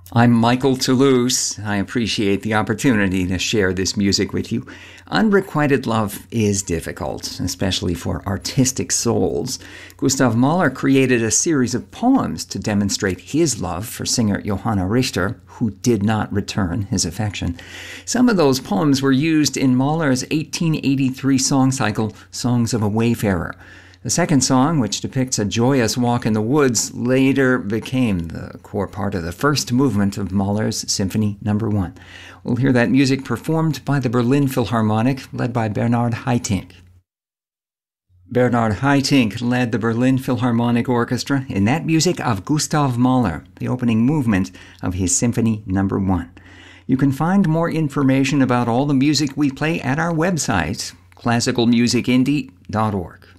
I'm Michael Toulouse. I appreciate the opportunity to share this music with you. Unrequited love is difficult, especially for artistic souls. Gustav Mahler created a series of poems to demonstrate his love for singer Johanna Richter, who did not return his affection. Some of those poems were used in Mahler's 1883 song cycle, Songs of a Wayfarer. The second song, which depicts a joyous walk in the woods, later became the core part of the first movement of Mahler's Symphony No. 1. We'll hear that music performed by the Berlin Philharmonic, led by Bernhard Haitink. Bernhard Haitink led the Berlin Philharmonic Orchestra in that music of Gustav Mahler, the opening movement of his Symphony No. 1. You can find more information about all the music we play at our website, classicalmusicindie.org.